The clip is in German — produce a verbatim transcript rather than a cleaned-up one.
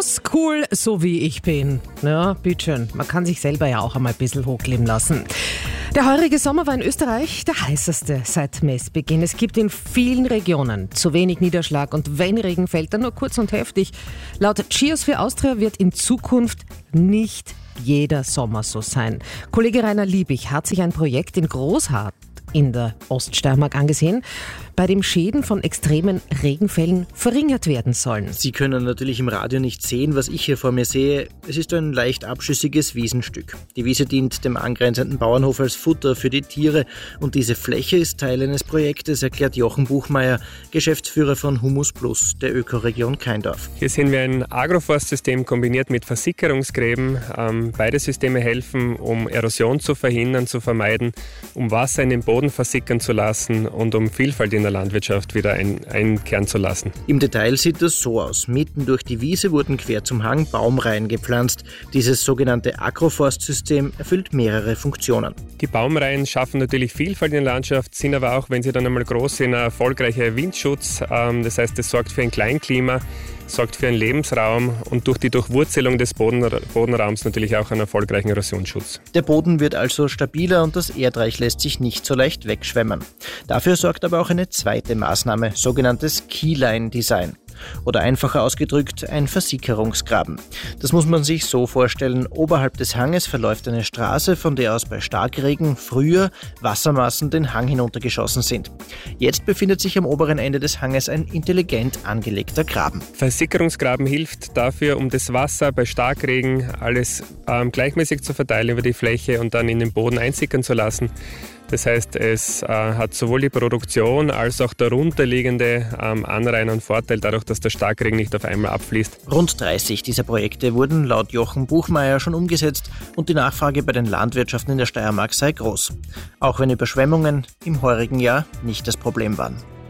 Oscool, so wie ich bin. Ja, bitteschön. Man kann sich selber ja auch einmal ein bisschen hochleben lassen. Der heurige Sommer war in Österreich der heißeste seit Messbeginn. Es gibt in vielen Regionen zu wenig Niederschlag und wenn Regen fällt, dann nur kurz und heftig. Laut Geosphere Austria wird in Zukunft nicht jeder Sommer so sein. Kollege Rainer Liebig hat sich ein Projekt in Großhardt in der Oststeiermark angesehen, bei dem Schäden von extremen Regenfällen verringert werden sollen. Sie können natürlich im Radio nicht sehen, was ich hier vor mir sehe. Es ist ein leicht abschüssiges Wiesenstück. Die Wiese dient dem angrenzenden Bauernhof als Futter für die Tiere und diese Fläche ist Teil eines Projektes, erklärt Jochen Buchmeier, Geschäftsführer von Humus Plus, der Ökoregion Kaindorf. Hier sehen wir ein Agroforstsystem kombiniert mit Versickerungsgräben. Ähm, beide Systeme helfen, um Erosion zu verhindern, zu vermeiden, um Wasser in den Boden versickern zu lassen und um Vielfalt in der Landwirtschaft wieder ein, einkehren zu lassen. Im Detail sieht das so aus. Mitten durch die Wiese wurden quer zum Hang Baumreihen gepflanzt. Dieses sogenannte Agroforstsystem erfüllt mehrere Funktionen. Die Baumreihen schaffen natürlich Vielfalt in der Landschaft, sind aber auch, wenn sie dann einmal groß sind, ein erfolgreicher Windschutz. Das heißt, es sorgt für ein Kleinklima, sorgt für einen Lebensraum und durch die Durchwurzelung des Boden, Bodenraums natürlich auch einen erfolgreichen Erosionsschutz. Der Boden wird also stabiler und das Erdreich lässt sich nicht so leicht wegschwemmen. Dafür sorgt aber auch eine zweite Maßnahme, sogenanntes Keyline-Design. Oder einfacher ausgedrückt, ein Versickerungsgraben. Das muss man sich so vorstellen, oberhalb des Hanges verläuft eine Straße, von der aus bei Starkregen früher Wassermassen den Hang hinuntergeschossen sind. Jetzt befindet sich am oberen Ende des Hanges ein intelligent angelegter Graben. Versickerungsgraben hilft dafür, um das Wasser bei Starkregen alles ähm, gleichmäßig zu verteilen über die Fläche und dann in den Boden einsickern zu lassen. Das heißt, es äh, hat sowohl die Produktion als auch der runterliegende ähm, Anrainer einen Vorteil, dadurch, dass der Starkregen nicht auf einmal abfließt. Rund dreißig dieser Projekte wurden laut Jochen Buchmeier schon umgesetzt und die Nachfrage bei den Landwirtschaften in der Steiermark sei groß. Auch wenn Überschwemmungen im heurigen Jahr nicht das Problem waren.